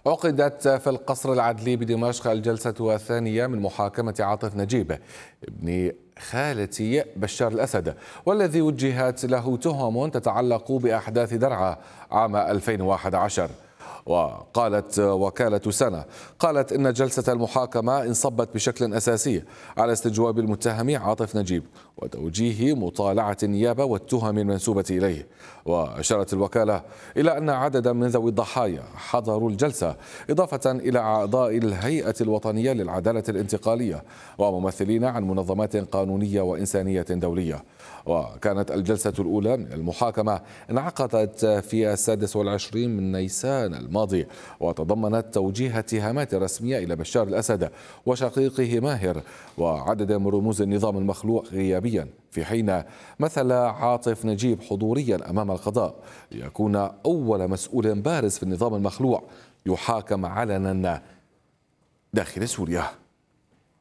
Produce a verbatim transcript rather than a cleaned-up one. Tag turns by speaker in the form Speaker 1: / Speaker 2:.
Speaker 1: عقدت في القصر العدلي بدمشق الجلسة الثانية من محاكمة عاطف نجيب ابن خالة بشار الأسد، والذي وجهت له تهم تتعلق بأحداث درعا عام ألفين وأحد عشر. وقالت وكالة سنة قالت إن جلسة المحاكمة انصبت بشكل أساسي على استجواب المتهم عاطف نجيب وتوجيه مطالعة النيابة والتهم المنسوبة إليه. وأشارت الوكالة إلى أن عددا من ذوي الضحايا حضروا الجلسة، إضافة إلى أعضاء الهيئة الوطنية للعدالة الانتقالية وممثلين عن منظمات قانونية وإنسانية دولية. وكانت الجلسة الأولى من المحاكمة انعقدت في السادس والعشرين من نيسان الماضي، وتضمنت توجيه اتهامات رسمية إلى بشار الأسد وشقيقه ماهر وعدد من رموز النظام المخلوع غيابيا، في حين مثل عاطف نجيب حضوريا أمام القضاء ليكون أول مسؤول بارز في النظام المخلوع يحاكم علنا داخل سوريا.